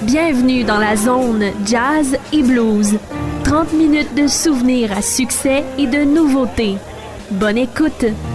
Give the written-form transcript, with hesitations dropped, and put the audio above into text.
Bienvenue dans la zone Jazz et Blues. 30 minutes de souvenirs à succès et de nouveautés. Bonne écoute!